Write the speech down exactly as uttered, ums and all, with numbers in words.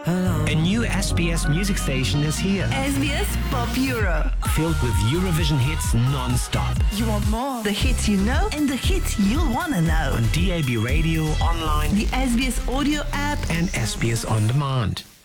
A new S B S music station is here. S B S Pop Euro. Filled with Eurovision hits non-stop. You want more? The hits you know and the hits you'll want to know. On D A B radio, online, the S B S audio app and S B S On Demand.